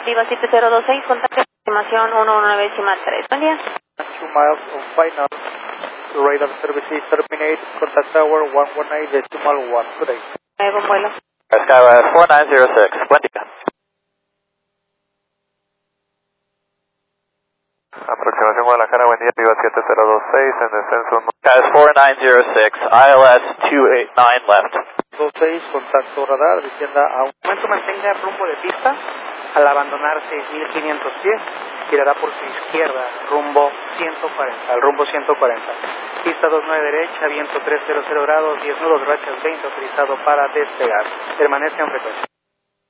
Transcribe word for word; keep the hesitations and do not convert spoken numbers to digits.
Viva siete cero dos seis, contacto estimación uno uno nueve decimal tres. Buen día. two miles on final. Radar services terminate. Contact tower one one nine decimal one. Good day. Nuevo vuelo. Skyway four nine zero six. Buen día. Aproximación Guadalajara, buen día, Viva siete cero dos seis, en descenso uno. Guys, four nine zero six, I L S two eight nine left. dos seis, contacto radar, descienda a un momento, mantenga rumbo de pista. Al abandonar seis mil quinientos pies, girará por su izquierda, rumbo ciento cuarenta, al rumbo ciento cuarenta. Pista dos nueve derecha, viento trescientos grados, diez nudos, rachas veinte, autorizado para despegar. Permanece en frecuencia.